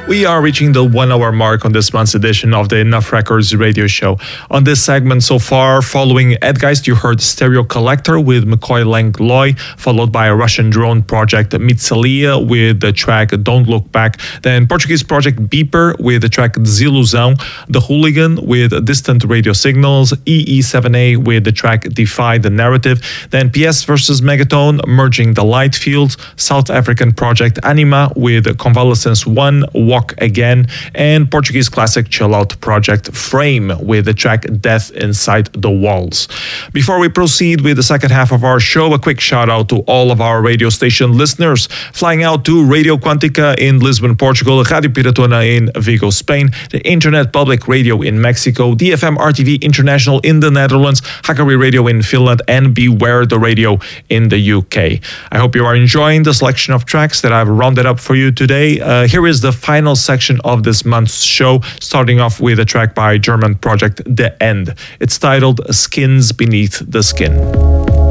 We are reaching the 1 hour mark on this month's edition of the Enough Records radio show. On this segment so far, following Edgeist, you heard Stereo Collector with McCoy Langlois, followed by a Russian drone project, Mitsalia, with the track Don't Look Back. Then Portuguese project Beeper with the track Desilusão, The Hooligan with Distant Radio Signals, EE7A with the track Defy the Narrative. Then PS versus Megaton, Merging the Light Fields, South African project Anima with Convalescence 1, Walk Again, and Portuguese classic chill out project Frame with the track Death Inside the Walls. Before we proceed with the second half of our show, a quick shout out to all of our radio station listeners, flying out to Radio Quantica in Lisbon, Portugal, Radio Piratona in Vigo, Spain, the Internet Public Radio in Mexico, DFM RTV International in the Netherlands, Hakari Radio in Finland, and Beware the Radio in the UK. I hope you are enjoying the selection of tracks that I've rounded up for you today. Here is the final section of this month's show, starting off with a track by German project The End. It's titled Skins Beneath the Skin.